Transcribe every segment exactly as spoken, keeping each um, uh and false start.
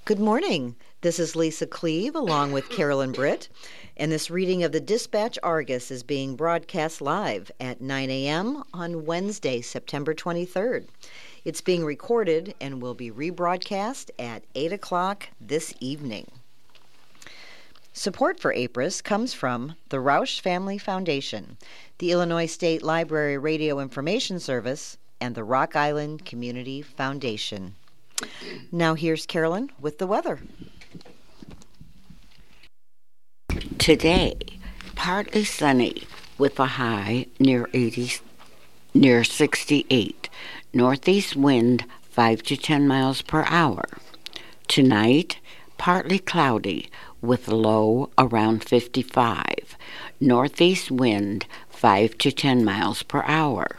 Good morning. This is Lisa Cleve along with Carolyn Britt, and this reading of the Dispatch Argus is being broadcast live at nine a.m. on Wednesday, September twenty-third. It's being recorded and will be rebroadcast at eight o'clock this evening. Support for APRIS comes from the Roush Family Foundation, the Illinois State Library Radio Information Service, and the Rock Island Community Foundation. Now here's Carolyn with the weather. Today, partly sunny with a high near eighty, near sixty-eight. Northeast wind five to ten miles per hour. Tonight, partly cloudy with a low around fifty-five. Northeast wind five to ten miles per hour.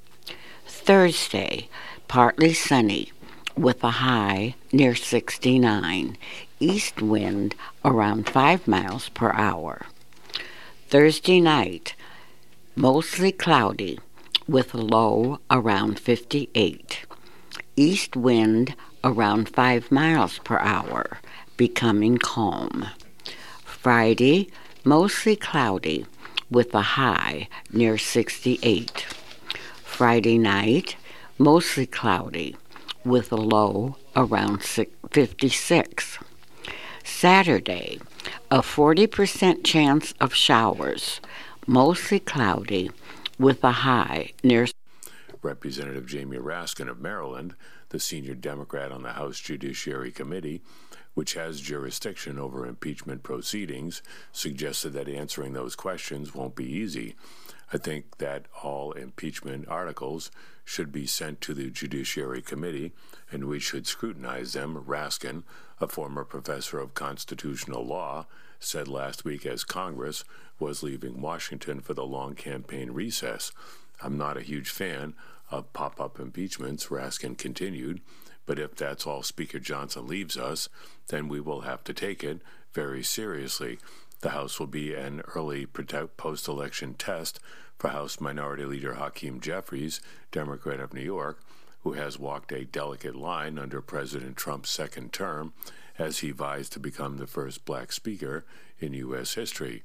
Thursday, partly sunny with a high near sixty-nine, east wind around five miles per hour. Thursday night, mostly cloudy with a low around fifty-eight, east wind around five miles per hour, becoming calm. Friday, mostly cloudy with a high near sixty-eight. Friday night, mostly cloudy with a low around fifty-six. Saturday, a forty percent chance of showers, mostly cloudy with a high near. Representative Jamie Raskin of Maryland, the senior Democrat on the House Judiciary Committee, which has jurisdiction over impeachment proceedings, suggested that answering those questions won't be easy. I think that all impeachment articles should be sent to the Judiciary Committee, and we should scrutinize them, Raskin, a former professor of constitutional law, said last week as Congress was leaving Washington for the long campaign recess. I'm not a huge fan of pop-up impeachments, Raskin continued, but if that's all Speaker Johnson leaves us, then we will have to take it very seriously. The House will be an early post-election test for House Minority Leader Hakeem Jeffries, Democrat of New York, who has walked a delicate line under President Trump's second term as he vies to become the first black speaker in U S history.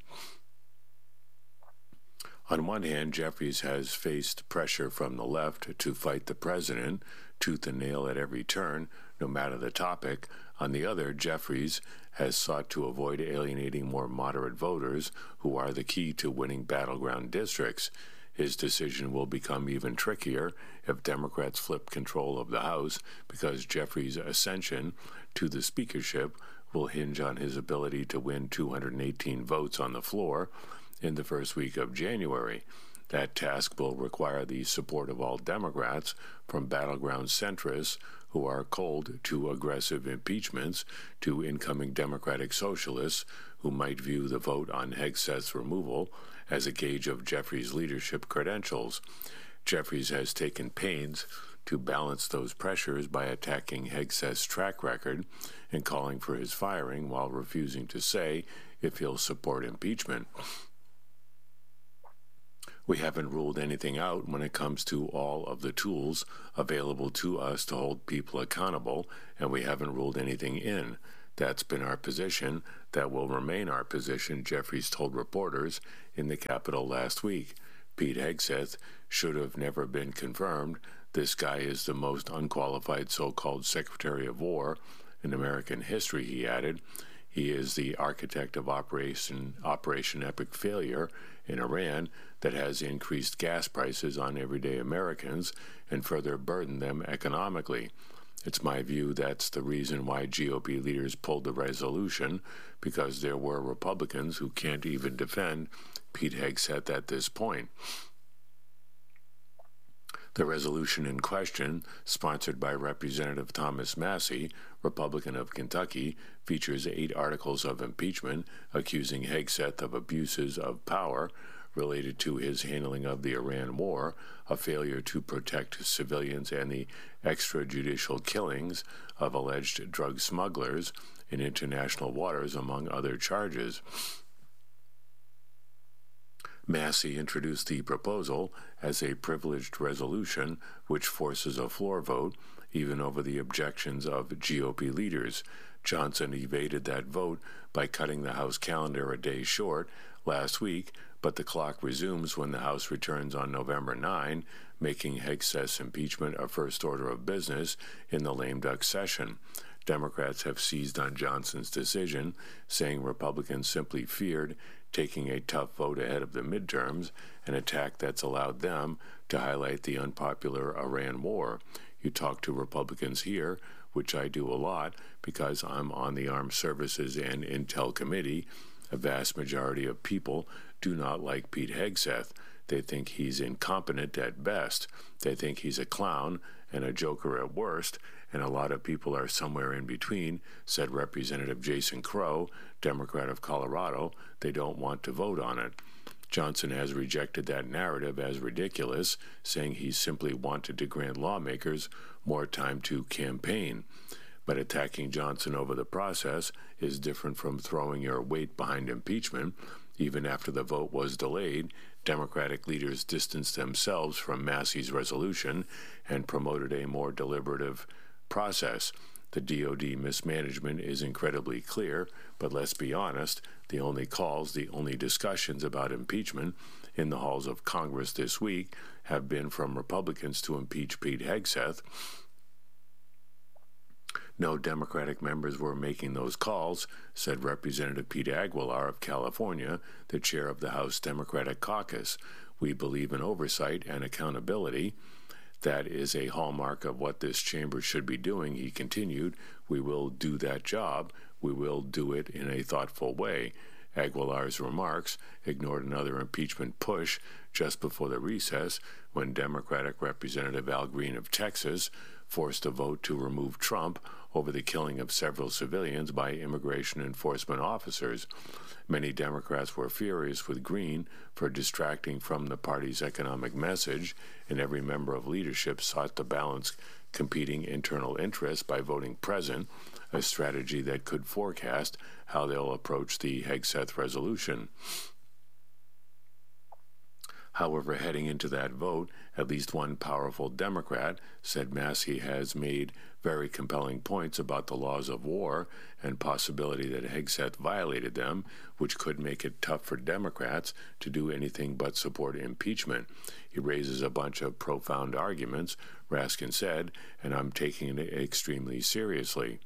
On one hand, Jeffries has faced pressure from the left to fight the president, tooth and nail at every turn, no matter the topic. On the other, Jeffries has sought to avoid alienating more moderate voters who are the key to winning battleground districts. His decision will become even trickier if Democrats flip control of the House, because Jeffries' ascension to the speakership will hinge on his ability to win two hundred eighteen votes on the floor in the first week of January. That task will require the support of all Democrats, from battleground centrists who are cold to aggressive impeachments, to incoming Democratic socialists who might view the vote on Hegseth's removal as a gauge of Jeffries' leadership credentials. Jeffries has taken pains to balance those pressures by attacking Hegseth's track record and calling for his firing while refusing to say if he'll support impeachment. We haven't ruled anything out when it comes to all of the tools available to us to hold people accountable, and we haven't ruled anything in. That's been our position. That will remain our position, Jeffries told reporters in the Capitol last week. Pete Hegseth should have never been confirmed. This guy is the most unqualified so-called Secretary of War in American history, he added. He is the architect of Operation, Operation Epic Failure in Iran that has increased gas prices on everyday Americans and further burdened them economically. It's my view that's the reason why G O P leaders pulled the resolution, because there were Republicans who can't even defend Pete Hegseth at this point. The resolution in question, sponsored by Representative Thomas Massie, Republican of Kentucky, features eight articles of impeachment accusing Hegseth of abuses of power related to his handling of the Iran war, a failure to protect civilians, and the extrajudicial killings of alleged drug smugglers in international waters, among other charges. Massie introduced the proposal as a privileged resolution which forces a floor vote even over the objections of G O P leaders. Johnson evaded that vote by cutting the House calendar a day short last week, but the clock resumes when the House returns on November ninth, making Hegseth's impeachment a first order of business in the lame duck session. Democrats have seized on Johnson's decision, saying Republicans simply feared taking a tough vote ahead of the midterms, an attack that's allowed them to highlight the unpopular Iran war. You talk to Republicans here, which I do a lot because I'm on the Armed Services and Intel Committee. A vast majority of people do not like Pete Hegseth. They think he's incompetent at best. They think he's a clown and a joker at worst, and a lot of people are somewhere in between, said Representative Jason Crow, Democrat of Colorado. They don't want to vote on it. Johnson has rejected that narrative as ridiculous, saying he simply wanted to grant lawmakers more time to campaign. But attacking Johnson over the process is different from throwing your weight behind impeachment. Even after the vote was delayed, Democratic leaders distanced themselves from Massey's resolution and promoted a more deliberative process. The D O D mismanagement is incredibly clear, but let's be honest, the only calls, the only discussions about impeachment in the halls of Congress this week have been from Republicans to impeach Pete Hegseth. No Democratic members were making those calls, said Representative Pete Aguilar of California, the chair of the House Democratic Caucus. We believe in oversight and accountability. That is a hallmark of what this chamber should be doing, he continued. We will do that job. We will do it in a thoughtful way. Aguilar's remarks ignored another impeachment push just before the recess when Democratic Representative Al Green of Texas forced a vote to remove Trump over the killing of several civilians by immigration enforcement officers. Many Democrats were furious with Green for distracting from the party's economic message, and every member of leadership sought to balance competing internal interests by voting present, a strategy that could forecast how they'll approach the Hegseth resolution. However, heading into that vote, at least one powerful Democrat said Massey has made very compelling points about the laws of war and possibility that Hegseth violated them, which could make it tough for Democrats to do anything but support impeachment. He raises a bunch of profound arguments, Raskin said, and I'm taking it extremely seriously.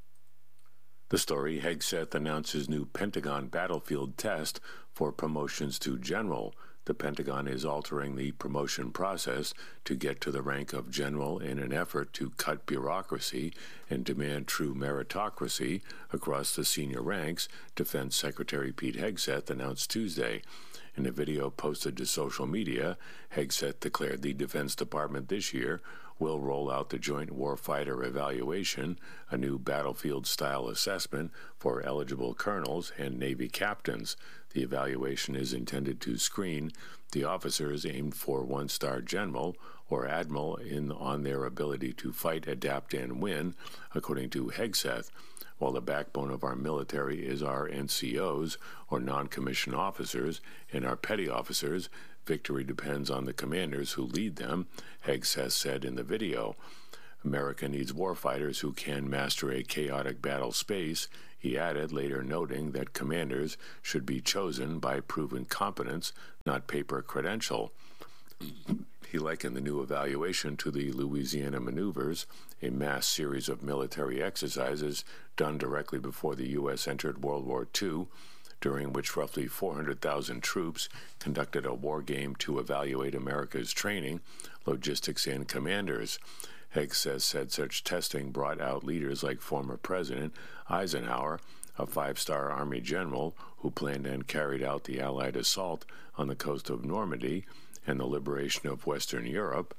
The story, Hegseth announces new Pentagon battlefield test for promotions to general. The Pentagon is altering the promotion process to get to the rank of general in an effort to cut bureaucracy and demand true meritocracy across the senior ranks, Defense Secretary Pete Hegseth announced Tuesday. In a video posted to social media, Hegseth declared the Defense Department this year will roll out the Joint Warfighter Evaluation, a new battlefield-style assessment for eligible colonels and Navy captains. The evaluation is intended to screen the officers aimed for one-star general or admiral in on their ability to fight, adapt, and win, according to Hegseth. While the backbone of our military is our N C Os, or non-commissioned officers, and our petty officers, victory depends on the commanders who lead them, Hegseth said in the video. America needs warfighters who can master a chaotic battle space, he added, later noting that commanders should be chosen by proven competence, not paper credential. He likened the new evaluation to the Louisiana Maneuvers, a mass series of military exercises done directly before the U S entered World War Two, during which roughly four hundred thousand troops conducted a war game to evaluate America's training, logistics, and commanders. Hegseth said such testing brought out leaders like former President Eisenhower, a five-star Army general who planned and carried out the Allied assault on the coast of Normandy and the liberation of Western Europe.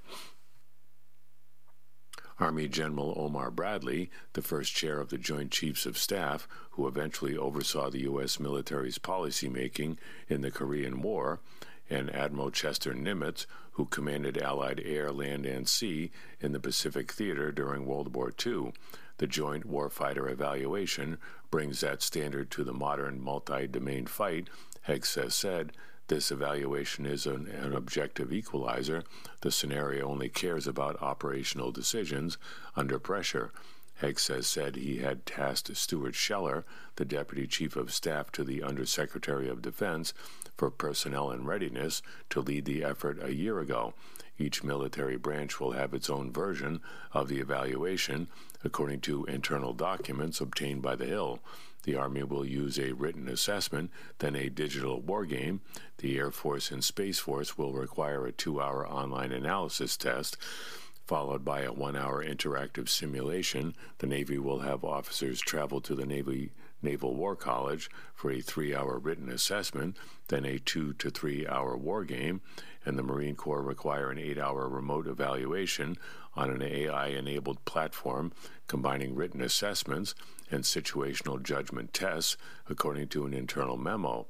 Army General Omar Bradley, the first chair of the Joint Chiefs of Staff, who eventually oversaw the U S military's policymaking in the Korean War, and Admiral Chester Nimitz, who commanded Allied air, land, and sea in the Pacific Theater during World War Two. The Joint Warfighter Evaluation brings that standard to the modern multi-domain fight, Hegseth said. This evaluation is an, an objective equalizer. The scenario only cares about operational decisions under pressure. Hegseth said he had tasked Stuart Scheller, the Deputy Chief of Staff to the Undersecretary of Defense for Personnel and Readiness, to lead the effort a year ago. Each military branch will have its own version of the evaluation, according to internal documents obtained by The Hill. The Army will use a written assessment, then a digital war game. The Air Force and Space Force will require a two-hour online analysis test, followed by a one-hour interactive simulation. The Navy will have officers travel to the Navy Naval War College for a three-hour written assessment, then a two to three-hour war game, and the Marine Corps require an eight-hour remote evaluation on an A I-enabled platform combining written assessments and situational judgment tests, according to an internal memo.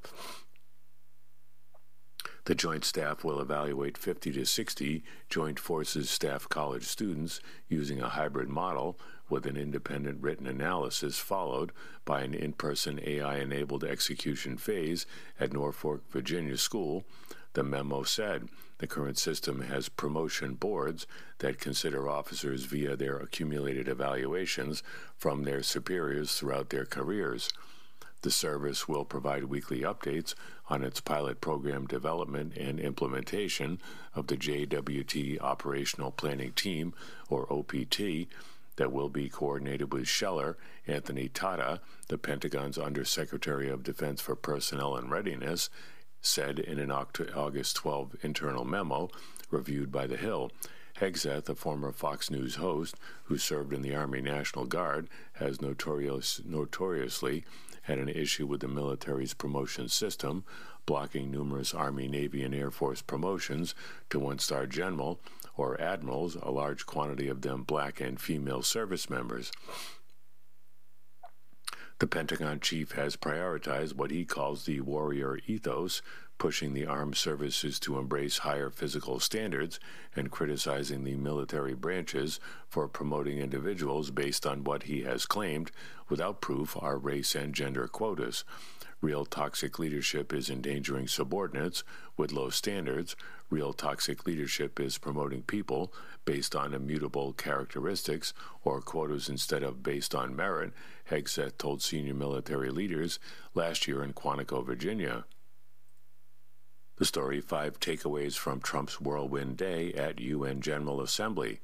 The Joint Staff will evaluate fifty to sixty Joint Forces Staff College students using a hybrid model with an independent written analysis followed by an in-person A I-enabled execution phase at Norfolk, Virginia School. The memo said the current system has promotion boards that consider officers via their accumulated evaluations from their superiors throughout their careers. The service will provide weekly updates on its pilot program development and implementation of the J W T Operational Planning Team, or O P T, that will be coordinated with Scheller. Anthony Tata, the Pentagon's Undersecretary of Defense for Personnel and Readiness, said in an August twelfth internal memo reviewed by The Hill. Hegseth, a former Fox News host who served in the Army National Guard, has notorious, notoriously had an issue with the military's promotion system, blocking numerous Army, Navy, and Air Force promotions to one-star general or admirals, a large quantity of them black and female service members. The Pentagon chief has prioritized what he calls the warrior ethos, pushing the armed services to embrace higher physical standards and criticizing the military branches for promoting individuals based on what he has claimed, without proof, are race and gender quotas. Real toxic leadership is endangering subordinates with low standards. Real toxic leadership is promoting people based on immutable characteristics or quotas instead of based on merit, Hegseth told senior military leaders last year in Quantico, Virginia. The story, Five Takeaways from Trump's Whirlwind Day at U N General Assembly.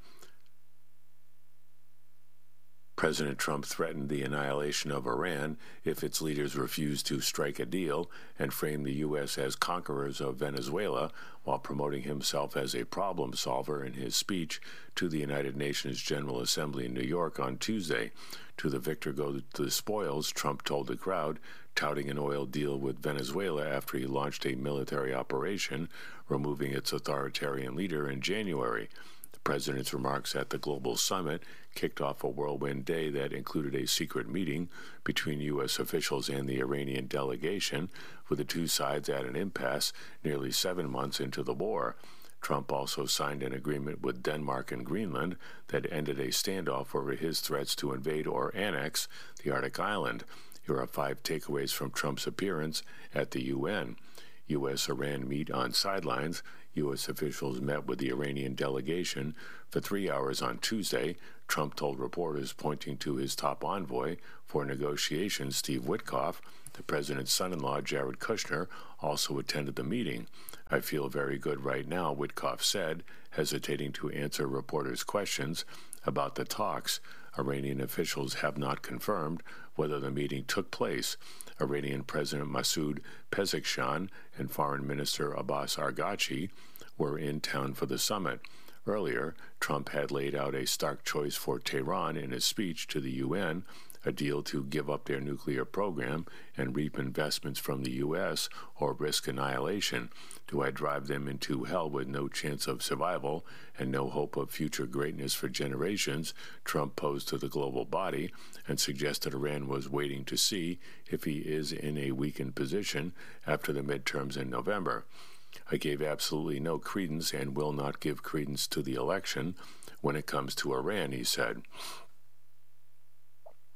President Trump threatened the annihilation of Iran if its leaders refused to strike a deal and framed the U S as conquerors of Venezuela while promoting himself as a problem solver in his speech to the United Nations General Assembly in New York on Tuesday. To the victor go the spoils, Trump told the crowd, touting an oil deal with Venezuela after he launched a military operation, removing its authoritarian leader in January. The president's remarks at the Global Summit kicked off a whirlwind day that included a secret meeting between U S officials and the Iranian delegation, with the two sides at an impasse nearly seven months into the war. Trump also signed an agreement with Denmark and Greenland that ended a standoff over his threats to invade or annex the Arctic island. Here are five takeaways from Trump's appearance at the U N. U S-Iran meet on sidelines. U S officials met with the Iranian delegation for three hours on Tuesday. Trump told reporters, pointing to his top envoy for negotiations, Steve Witkoff. The president's son-in-law, Jared Kushner, also attended the meeting. I feel very good right now, Witkoff said, hesitating to answer reporters' questions about the talks. Iranian officials have not confirmed whether the meeting took place. Iranian President Masoud Pezeshkian and Foreign Minister Abbas Araghchi were in town for the summit. Earlier, Trump had laid out a stark choice for Tehran in his speech to the U N, a deal to give up their nuclear program and reap investments from the U S or risk annihilation. Do I drive them into hell with no chance of survival and no hope of future greatness for generations? Trump posed to the global body and suggested Iran was waiting to see if he is in a weakened position after the midterms in November. I gave absolutely no credence and will not give credence to the election when it comes to Iran, he said.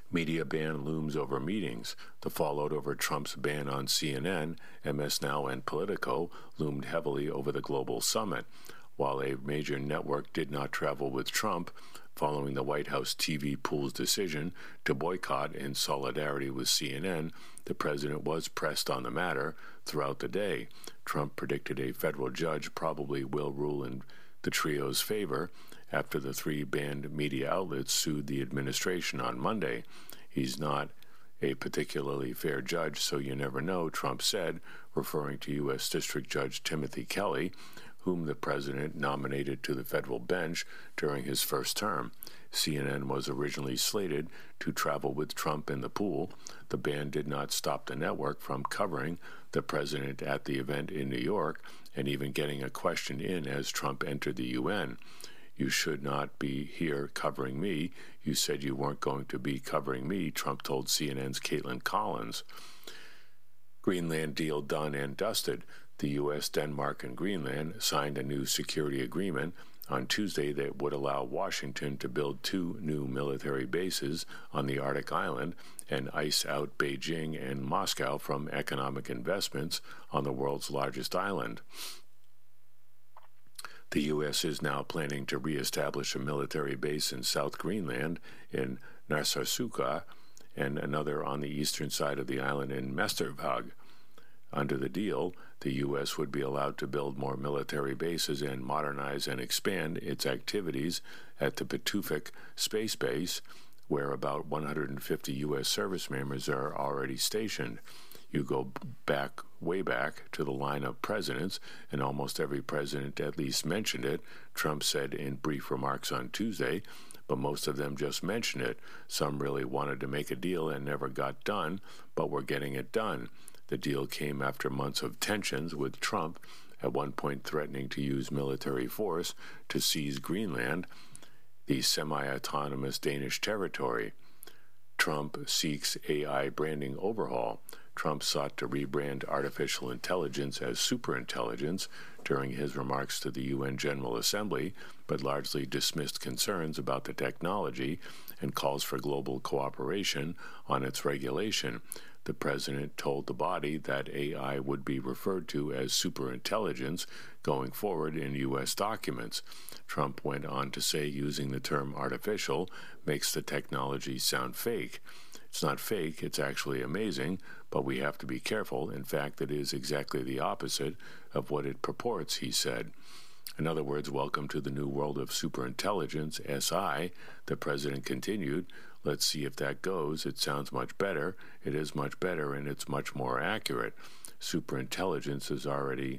Media ban looms over meetings. The fallout over Trump's ban on C N N, M S Now, and Politico loomed heavily over the global summit. While a major network did not travel with Trump, following the White House T V pool's decision to boycott in solidarity with C N N, the president was pressed on the matter throughout the day. Trump predicted a federal judge probably will rule in the trio's favor after the three banned media outlets sued the administration on Monday. He's not a particularly fair judge, so you never know, Trump said, referring to U S. District Judge Timothy Kelly, whom the president nominated to the federal bench during his first term. C N N was originally slated to travel with Trump in the pool. The ban did not stop the network from covering the president at the event in New York and even getting a question in as Trump entered the U N. You should not be here covering me. You said you weren't going to be covering me, Trump told C N N's Caitlin Collins. Greenland deal done and dusted. The U S, Denmark, and Greenland signed a new security agreement on Tuesday that would allow Washington to build two new military bases on the Arctic island and ice out Beijing and Moscow from economic investments on the world's largest island. The U S is now planning to reestablish a military base in South Greenland in Narsarsuaq and another on the eastern side of the island in Mestervag. Under the deal, the U S would be allowed to build more military bases and modernize and expand its activities at the Pituffik Space Base, where about one hundred fifty U S service members are already stationed. You go back, way back, to the line of presidents, and almost every president at least mentioned it, Trump said in brief remarks on Tuesday, but most of them just mentioned it. Some really wanted to make a deal and never got done, but we're getting it done. The deal came after months of tensions, with Trump at one point threatening to use military force to seize Greenland, the semi-autonomous Danish territory. Trump seeks A I branding overhaul. Trump sought to rebrand artificial intelligence as superintelligence during his remarks to the U N General Assembly, but largely dismissed concerns about the technology and calls for global cooperation on its regulation. The president told the body that A I would be referred to as superintelligence going forward in U S documents. Trump went on to say using the term artificial makes the technology sound fake. It's not fake, it's actually amazing, but we have to be careful. In fact, it is exactly the opposite of what it purports, he said. In other words, welcome to the new world of superintelligence, S I, the president continued. Let's see if that goes. It sounds much better. It is much better, and it's much more accurate. Superintelligence is already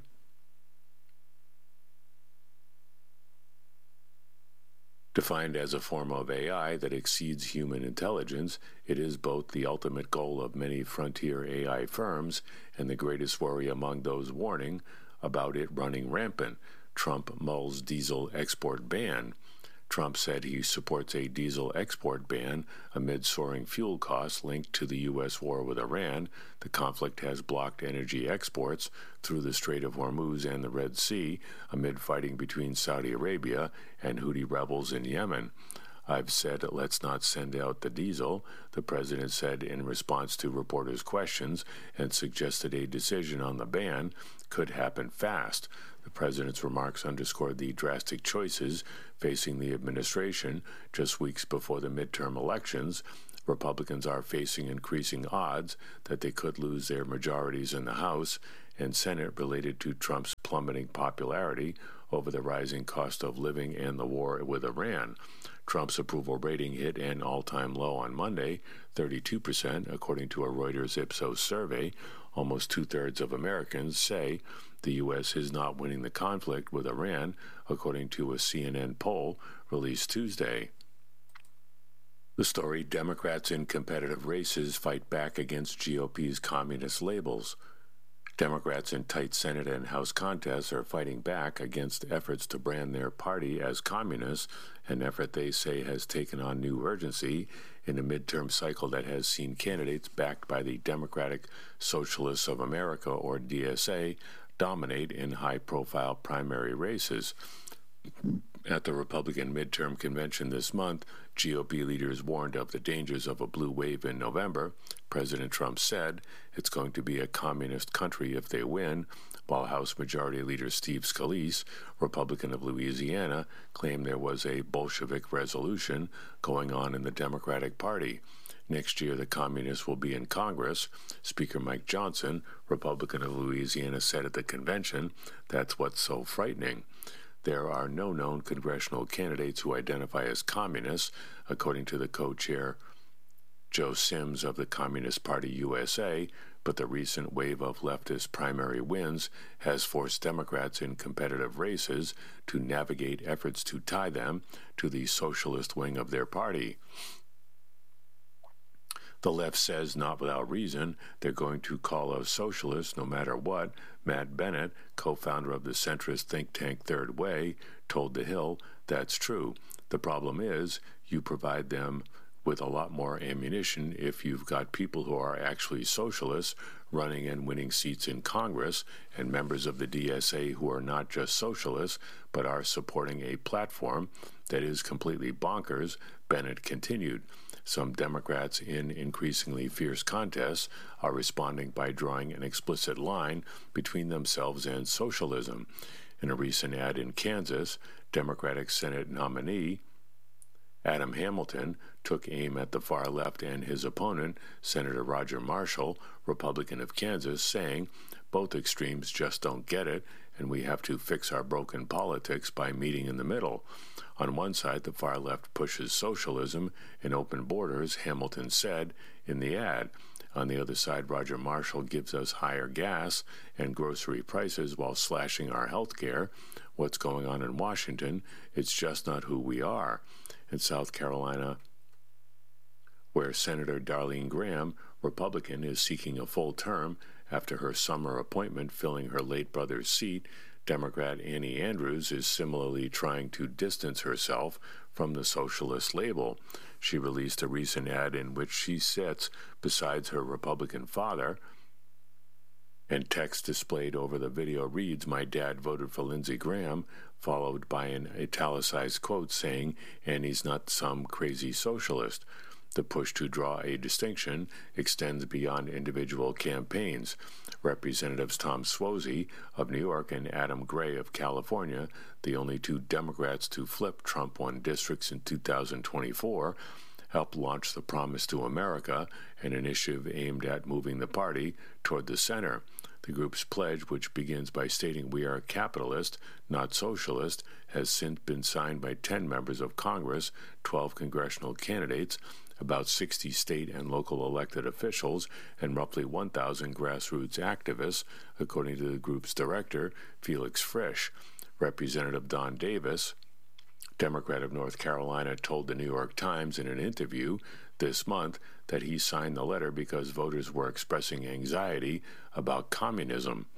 defined as a form of A I that exceeds human intelligence. It is both the ultimate goal of many frontier A I firms and the greatest worry among those warning about it running rampant. Trump mulls diesel export ban. Trump said he supports a diesel export ban amid soaring fuel costs linked to the U S war with Iran. The conflict has blocked energy exports through the Strait of Hormuz and the Red Sea amid fighting between Saudi Arabia and Houthi rebels in Yemen. I've said let's not send out the diesel, the president said in response to reporters' questions, and suggested a decision on the ban could happen fast. The president's remarks underscored the drastic choices facing the administration just weeks before the midterm elections. Republicans are facing increasing odds that they could lose their majorities in the House and Senate related to Trump's plummeting popularity over the rising cost of living and the war with Iran. Trump's approval rating hit an all-time low on Monday, thirty-two percent, according to a Reuters Ipsos survey. Almost two-thirds of Americans say the U S is not winning the conflict with Iran, according to a C N N poll released Tuesday. The story, Democrats in competitive races fight back against G O P's communist labels. Democrats in tight Senate and House contests are fighting back against efforts to brand their party as communist, an effort they say has taken on new urgency in a midterm cycle that has seen candidates backed by the Democratic Socialists of America, or D S A, dominate in high-profile primary races. At the Republican midterm convention this month, G O P leaders warned of the dangers of a blue wave in November. President Trump said it's going to be a communist country if they win, while House Majority Leader Steve Scalise, Republican of Louisiana, claimed there was a Bolshevik resolution going on in the Democratic Party. Next year, the communists will be in Congress. Speaker Mike Johnson, Republican of Louisiana, said at the convention, "That's what's so frightening." There are no known congressional candidates who identify as communists, according to the co-chair Joe Sims of the Communist Party U S A, but the recent wave of leftist primary wins has forced Democrats in competitive races to navigate efforts to tie them to the socialist wing of their party. The left says, not without reason, they're going to call us socialists no matter what. Matt Bennett, co-founder of the centrist think tank Third Way, told The Hill that's true. The problem is you provide them with a lot more ammunition if you've got people who are actually socialists running and winning seats in Congress and members of the D S A who are not just socialists but are supporting a platform that is completely bonkers, Bennett continued. Some Democrats in increasingly fierce contests are responding by drawing an explicit line between themselves and socialism. In a recent ad in Kansas, Democratic Senate nominee Adam Hamilton took aim at the far left and his opponent, Senator Roger Marshall, Republican of Kansas, saying, "Both extremes just don't get it, and we have to fix our broken politics by meeting in the middle." On one side, the far left pushes socialism and open borders, Hamilton said in the ad. On the other side, Roger Marshall gives us higher gas and grocery prices while slashing our health care. What's going on in Washington? It's just not who we are. In South Carolina, where Senator Darlene Graham, Republican, is seeking a full term after her summer appointment filling her late brother's seat, Democrat Annie Andrews is similarly trying to distance herself from the socialist label. She released a recent ad in which she sits beside her Republican father, and text displayed over the video reads, "My dad voted for Lindsey Graham," followed by an italicized quote saying, "Annie's not some crazy socialist." The push to draw a distinction extends beyond individual campaigns. Representatives Tom Suozzi of New York and Adam Gray of California, the only two Democrats to flip Trump-won districts in two thousand twenty-four, helped launch the Promise to America, an initiative aimed at moving the party toward the center. The group's pledge, which begins by stating we are capitalist, not socialist, has since been signed by ten members of Congress, twelve congressional candidates, about sixty state and local elected officials, and roughly one thousand grassroots activists, according to the group's director, Felix Frisch. Representative Don Davis, Democrat of North Carolina, told the New York Times in an interview this month that he signed the letter because voters were expressing anxiety about communism.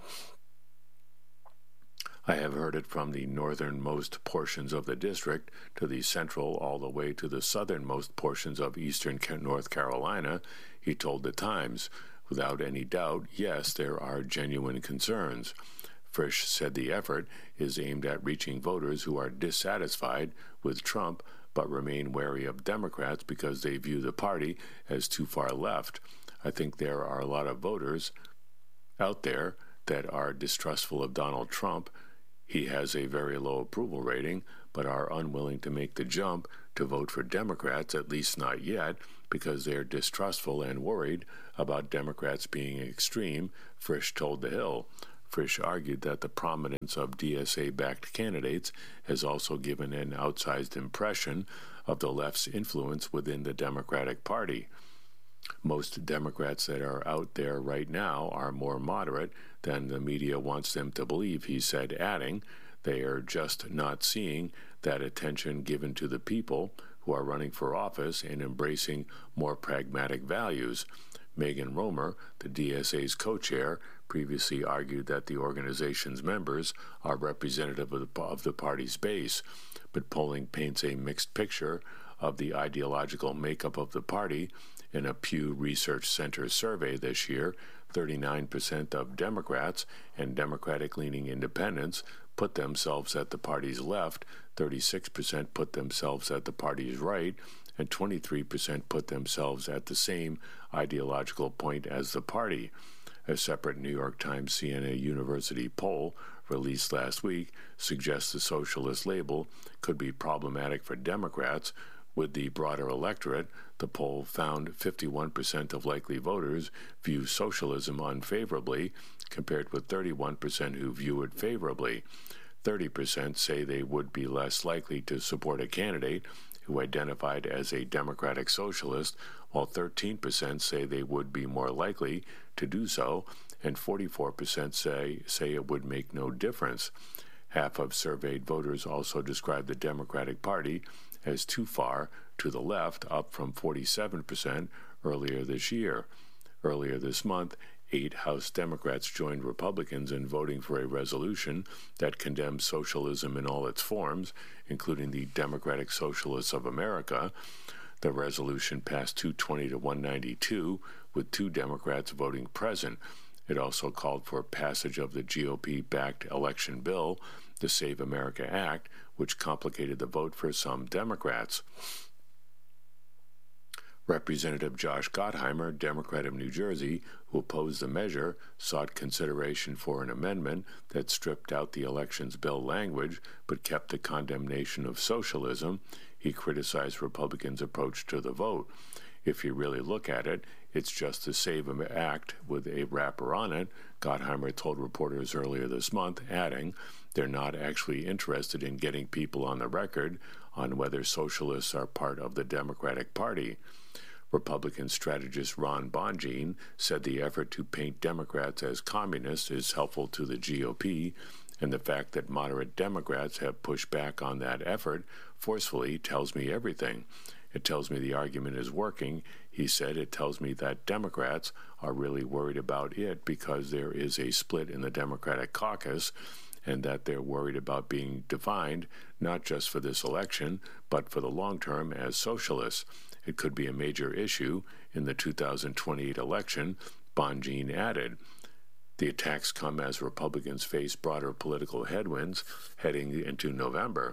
"I have heard it from the northernmost portions of the district to the central all the way to the southernmost portions of eastern North Carolina," he told the Times. "Without any doubt, yes, there are genuine concerns." Frisch said the effort is aimed at reaching voters who are dissatisfied with Trump but remain wary of Democrats because they view the party as too far left. "I think there are a lot of voters out there that are distrustful of Donald Trump. He has a very low approval rating, but are unwilling to make the jump to vote for Democrats, at least not yet, because they are distrustful and worried about Democrats being extreme," Frisch told The Hill. Frisch argued that the prominence of D S A-backed candidates has also given an outsized impression of the left's influence within the Democratic Party. "Most Democrats that are out there right now are more moderate than the media wants them to believe," he said, adding, "They are just not seeing that attention given to the people who are running for office and embracing more pragmatic values." Megan Romer, the D S A's co-chair, previously argued that the organization's members are representative of the, of the party's base, but polling paints a mixed picture of the ideological makeup of the party. In a Pew Research Center survey this year, thirty-nine percent of Democrats and Democratic-leaning independents put themselves at the party's left, thirty-six percent put themselves at the party's right, and twenty-three percent put themselves at the same ideological point as the party. A separate New York Times C N A University poll released last week suggests the socialist label could be problematic for Democrats. With the broader electorate, the poll found fifty-one percent of likely voters view socialism unfavorably, compared with thirty-one percent who view it favorably. thirty percent say they would be less likely to support a candidate who identified as a democratic socialist, while thirteen percent say they would be more likely to do so, and forty-four percent say, say it would make no difference. Half of surveyed voters also described the Democratic Party as too far to the left, up from forty-seven percent earlier this year. Earlier this month, eight House Democrats joined Republicans in voting for a resolution that condemns socialism in all its forms, including the Democratic Socialists of America. The resolution passed two twenty to one ninety-two, with two Democrats voting present. It also called for passage of the G O P-backed election bill, the Save America Act, which complicated the vote for some Democrats. Representative Josh Gottheimer, Democrat of New Jersey, who opposed the measure, sought consideration for an amendment that stripped out the elections bill language but kept the condemnation of socialism. He criticized Republicans' approach to the vote. If you really look at it, it's just the Save Act with a wrapper on it, Gottheimer told reporters earlier this month, adding, they're not actually interested in getting people on the record on whether socialists are part of the Democratic Party. Republican strategist Ron Bonjean said the effort to paint Democrats as communists is helpful to the G O P, and the fact that moderate Democrats have pushed back on that effort forcefully tells me everything. It tells me the argument is working. He said it tells me that Democrats are really worried about it because there is a split in the Democratic caucus, and that they're worried about being defined not just for this election, but for the long term as socialists. It could be a major issue in the two thousand twenty-eight election, Bonjean added. The attacks come as Republicans face broader political headwinds heading into November.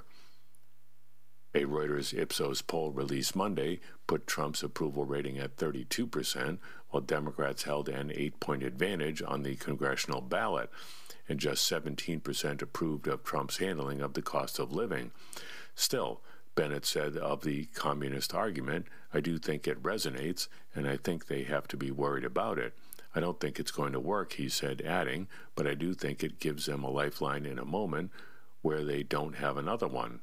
A Reuters Ipsos poll released Monday put Trump's approval rating at thirty-two percent, while Democrats held an eight-point advantage on the congressional ballot, and just seventeen percent approved of Trump's handling of the cost of living. Still, Bennett said of the communist argument, I do think it resonates, and I think they have to be worried about it. I don't think it's going to work, he said, adding, but I do think it gives them a lifeline in a moment where they don't have another one.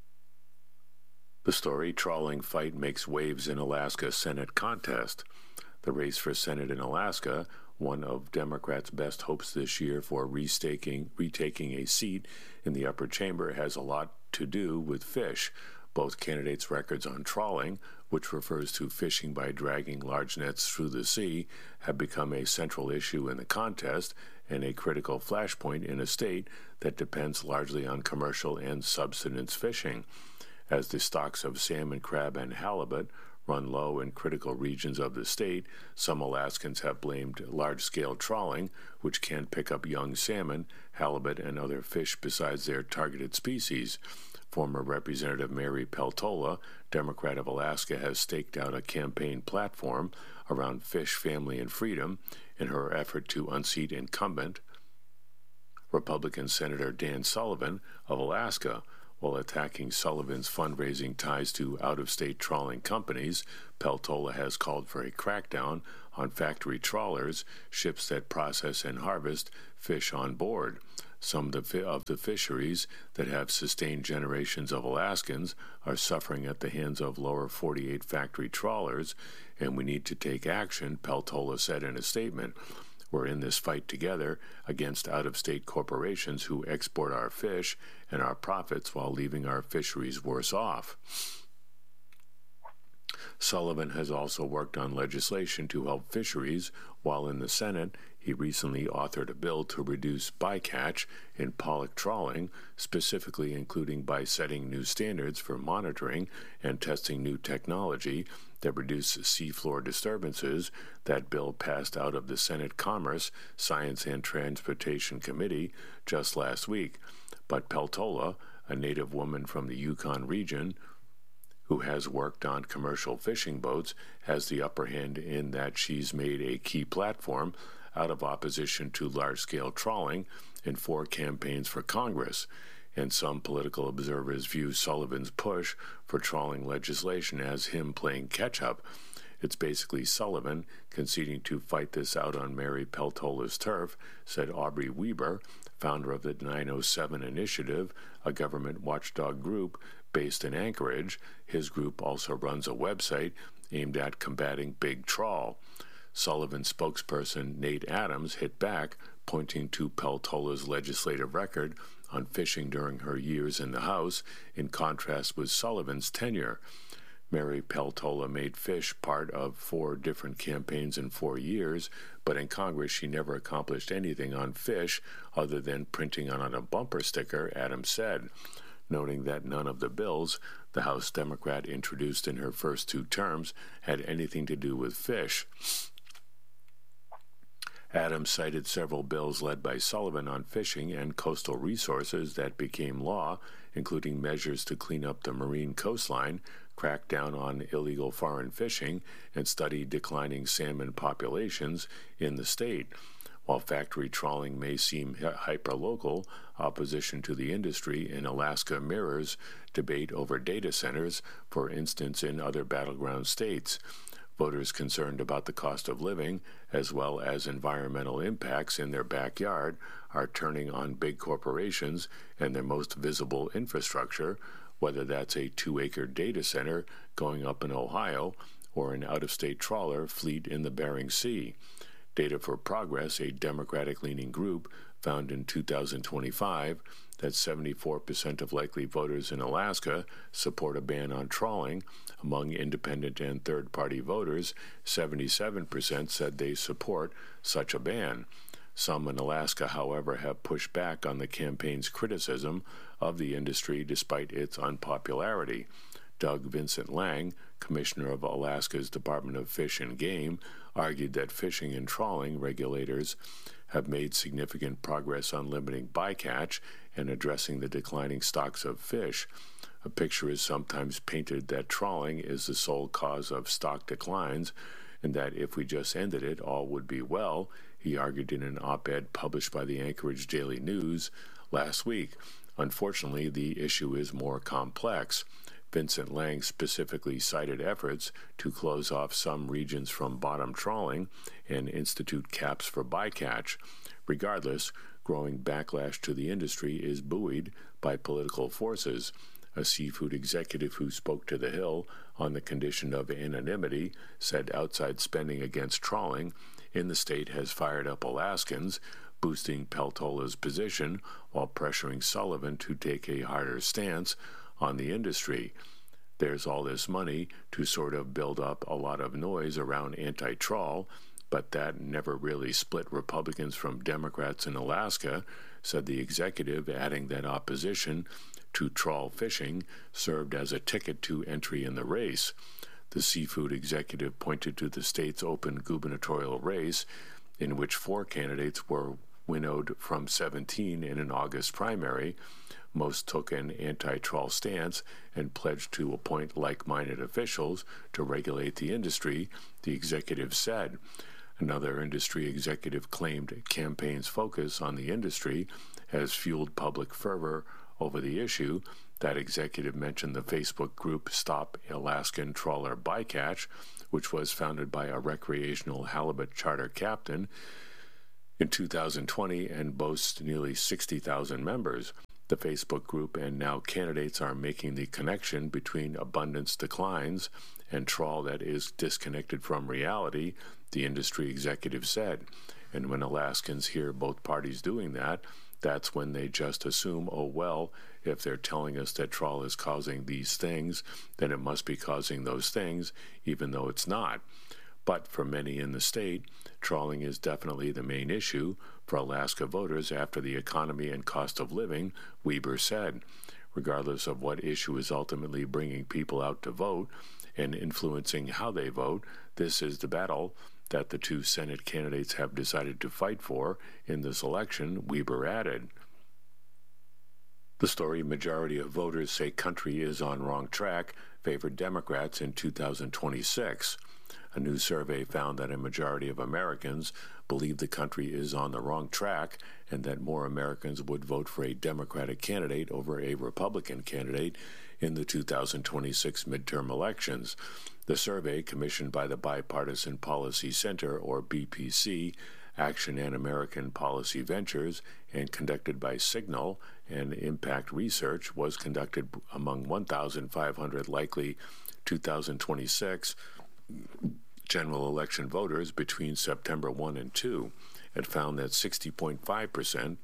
The story, Trawling Fight Makes Waves in Alaska Senate Contest. The race for Senate in Alaska, one of Democrats' best hopes this year for restaking, retaking a seat in the upper chamber, has a lot to do with fish. Both candidates' records on trawling, which refers to fishing by dragging large nets through the sea, have become a central issue in the contest and a critical flashpoint in a state that depends largely on commercial and subsistence fishing. As the stocks of salmon, crab, and halibut run low in critical regions of the state, some Alaskans have blamed large-scale trawling, which can pick up young salmon, halibut, and other fish besides their targeted species. Former Representative Mary Peltola, Democrat of Alaska, has staked out a campaign platform around fish, family, and freedom in her effort to unseat incumbent Republican Senator Dan Sullivan of Alaska. While attacking Sullivan's fundraising ties to out-of-state trawling companies, Peltola has called for a crackdown on factory trawlers, ships that process and harvest fish on board. Some of the, fi- of the fisheries that have sustained generations of Alaskans are suffering at the hands of lower forty-eight factory trawlers, and we need to take action, Peltola said in a statement. We're in this fight together against out-of-state corporations who export our fish and our profits while leaving our fisheries worse off. Sullivan has also worked on legislation to help fisheries. While in the Senate, he recently authored a bill to reduce bycatch in pollock trawling, specifically including by setting new standards for monitoring and testing new technology that reduce seafloor disturbances. That bill passed out of the Senate Commerce, Science and Transportation Committee just last week. But Peltola, a native woman from the Yukon region, who has worked on commercial fishing boats, has the upper hand in that she's made a key platform out of opposition to large-scale trawling in four campaigns for Congress, and some political observers view Sullivan's push for trawling legislation as him playing catch-up. It's basically Sullivan conceding to fight this out on Mary Peltola's turf, said Aubrey Weber, founder of the nine oh seven Initiative, a government watchdog group based in Anchorage. His group also runs a website aimed at combating big trawl. Sullivan spokesperson Nate Adams hit back, pointing to Peltola's legislative record on fishing during her years in the House, in contrast with Sullivan's tenure. Mary Peltola made fish part of four different campaigns in four years, but in Congress she never accomplished anything on fish other than printing on a bumper sticker, Adams said, noting that none of the bills the House Democrat introduced in her first two terms had anything to do with fish. Adams cited several bills led by Sullivan on fishing and coastal resources that became law, including measures to clean up the marine coastline, crack down on illegal foreign fishing, and study declining salmon populations in the state. While factory trawling may seem hyperlocal, opposition to the industry in Alaska mirrors debate over data centers, for instance, in other battleground states. Voters concerned about the cost of living, as well as environmental impacts in their backyard, are turning on big corporations and their most visible infrastructure, whether that's a two-acre data center going up in Ohio or an out-of-state trawler fleet in the Bering Sea. Data for Progress, a Democratic-leaning group, found in two thousand twenty-five that seventy-four percent of likely voters in Alaska support a ban on trawling. Among independent and third-party voters, seventy-seven percent said they support such a ban. Some in Alaska, however, have pushed back on the campaign's criticism of the industry despite its unpopularity. Doug Vincent Lang, commissioner of Alaska's Department of Fish and Game, argued that fishing and trawling regulators have made significant progress on limiting bycatch and addressing the declining stocks of fish. A picture is sometimes painted that trawling is the sole cause of stock declines, and that if we just ended it, all would be well, he argued in an op-ed published by the Anchorage Daily News last week. Unfortunately, the issue is more complex. Vincent Lang specifically cited efforts to close off some regions from bottom trawling and institute caps for bycatch. Regardless, growing backlash to the industry is buoyed by political forces. A seafood executive who spoke to The Hill on the condition of anonymity said outside spending against trawling in the state has fired up Alaskans, boosting Peltola's position while pressuring Sullivan to take a harder stance on the industry. There's all this money to sort of build up a lot of noise around anti-trawl, but that never really split Republicans from Democrats in Alaska, said the executive, adding that opposition to trawl fishing served as a ticket to entry in the race. The seafood executive pointed to the state's open gubernatorial race, in which four candidates were winnowed from seventeen in an August primary. Most took an anti-trawl stance and pledged to appoint like-minded officials to regulate the industry, the executive said. Another industry executive claimed campaign's focus on the industry has fueled public fervor over the issue. That executive mentioned the Facebook group Stop Alaskan Trawler Bycatch, which was founded by a recreational halibut charter captain in two thousand twenty and boasts nearly sixty thousand members. The Facebook group and now candidates are making the connection between abundance declines and trawl that is disconnected from reality, the industry executive said. And when Alaskans hear both parties doing that, that's when they just assume, oh, well, if they're telling us that trawl is causing these things, then it must be causing those things, even though it's not. But for many in the state, trawling is definitely the main issue for Alaska voters after the economy and cost of living, Weber said. Regardless of what issue is ultimately bringing people out to vote and influencing how they vote, this is the battle that the two Senate candidates have decided to fight for in this election, Weber added. The story, majority of voters say country is on wrong track, favored Democrats in two thousand twenty-six. A new survey found that a majority of Americans believe the country is on the wrong track and that more Americans would vote for a Democratic candidate over a Republican candidate in the two thousand twenty-six midterm elections. The survey, commissioned by the Bipartisan Policy Center, or B P C, Action and American Policy Ventures, and conducted by Signal and Impact Research, was conducted among one thousand five hundred likely two thousand twenty-six general election voters between September first and second. It found that sixty point five percent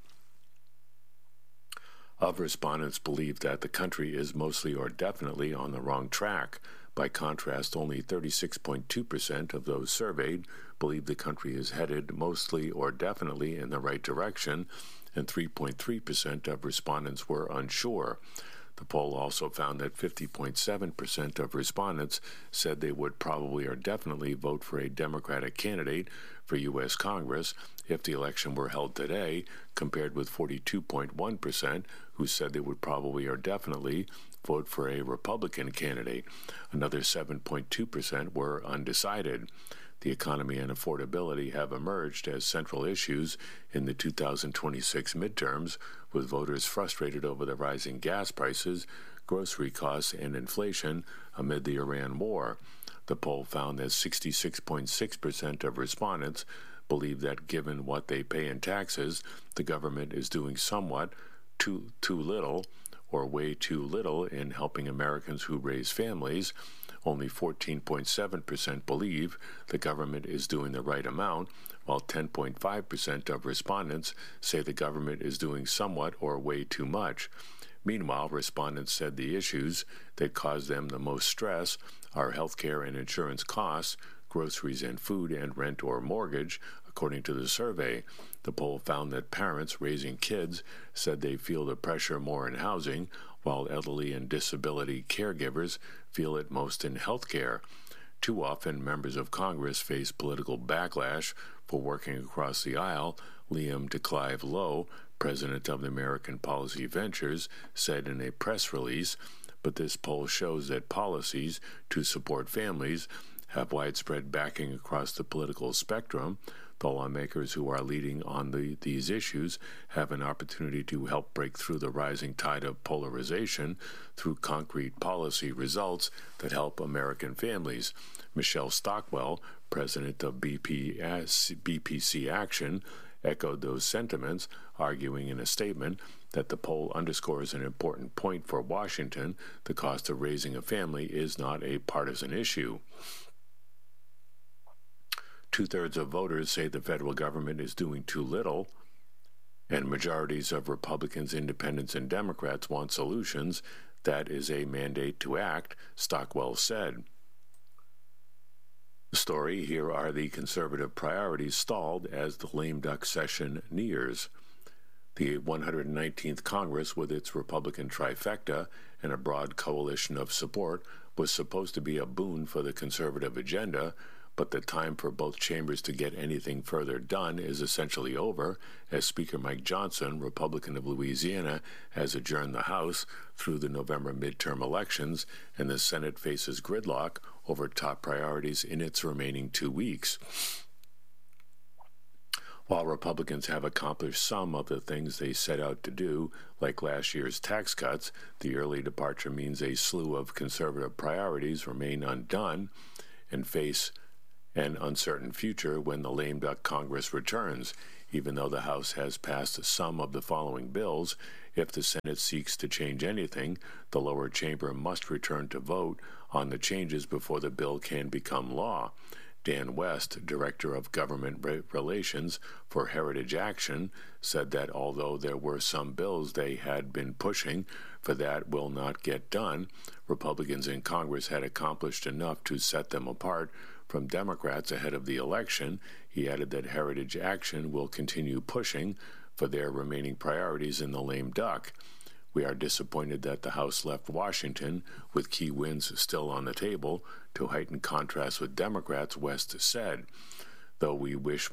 of respondents believe that the country is mostly or definitely on the wrong track. By contrast, only thirty-six point two percent of those surveyed believe the country is headed mostly or definitely in the right direction, and three point three percent of respondents were unsure. The poll also found that fifty point seven percent of respondents said they would probably or definitely vote for a Democratic candidate for U S Congress if the election were held today, compared with forty-two point one percent who said they would probably or definitely vote for a Republican candidate. Another seven point two percent were undecided. The economy and affordability have emerged as central issues in the two thousand twenty-six midterms, with voters frustrated over the rising gas prices, grocery costs, and inflation amid the Iran war. The poll found that sixty-six point six percent of respondents believe that given what they pay in taxes, the government is doing somewhat, too, too little, or way too little in helping Americans who raise families. Only fourteen point seven percent believe the government is doing the right amount, while ten point five percent of respondents say the government is doing somewhat or way too much. Meanwhile, respondents said the issues that cause them the most stress are health care and insurance costs, groceries and food, and rent or mortgage, according to the survey. The poll found that parents raising kids said they feel the pressure more in housing, while elderly and disability caregivers feel it most in health care. Too often, members of Congress face political backlash for working across the aisle. Liam DeClive Lowe, president of the American Policy Ventures, said in a press release, but this poll shows that policies to support families have widespread backing across the political spectrum. The lawmakers who are leading on the, these issues have an opportunity to help break through the rising tide of polarization through concrete policy results that help American families. Michelle Stockwell, president of B P C Action, echoed those sentiments, arguing in a statement that the poll underscores an important point for Washington: the cost of raising a family is not a partisan issue. Two-thirds of voters say the federal government is doing too little, and majorities of Republicans, Independents, and Democrats want solutions. That is a mandate to act, Stockwell said. The story: here are the conservative priorities stalled as the lame duck session nears. The one hundred nineteenth Congress, with its Republican trifecta and a broad coalition of support, was supposed to be a boon for the conservative agenda, but the time for both chambers to get anything further done is essentially over, as Speaker Mike Johnson, Republican of Louisiana, has adjourned the House through the November midterm elections, and the Senate faces gridlock over top priorities in its remaining two weeks. While Republicans have accomplished some of the things they set out to do, like last year's tax cuts, the early departure means a slew of conservative priorities remain undone and face an uncertain future when the lame duck Congress returns. Even though the House has passed some of the following bills, if the Senate seeks to change anything, the lower chamber must return to vote on the changes before the bill can become law. Dan West, Director of Government Relations for Heritage Action, said that although there were some bills they had been pushing for that will not get done, Republicans in Congress had accomplished enough to set them apart from Democrats ahead of the election. He added that Heritage Action will continue pushing for their remaining priorities in the lame duck. We are disappointed that the House left Washington with key wins still on the table to heighten contrast with Democrats, West said. Though we wish